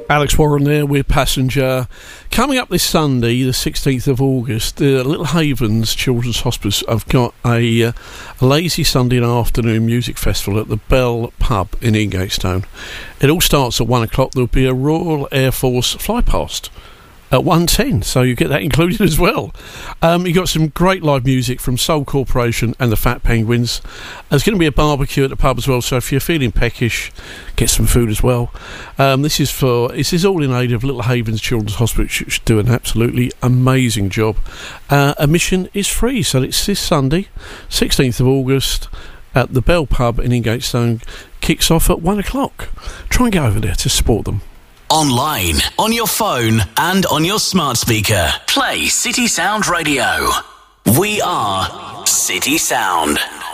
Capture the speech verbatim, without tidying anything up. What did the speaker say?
Alex Warren there with Passenger. Coming up this Sunday, the sixteenth of August, the Little Havens Children's Hospice have got a, uh, a lazy Sunday afternoon music festival at the Bell Pub in Ingatestone. It all starts at one o'clock. There'll be a Royal Air Force fly past at one ten, so you get that included as well. Um, you got some great live music from Soul Corporation and the Fat Penguins. There's going to be a barbecue at the pub as well, so if you're feeling peckish, get some food as well. Um, this is for this is all in aid of Little Havens Children's Hospital, which do an absolutely amazing job. Uh, admission is free, so it's this Sunday, sixteenth of August, at the Bell Pub in Ingatestone. Kicks off at one o'clock. Try and get over there to support them. Online, on your phone, and on your smart speaker. Play City Sound Radio. We are City Sound.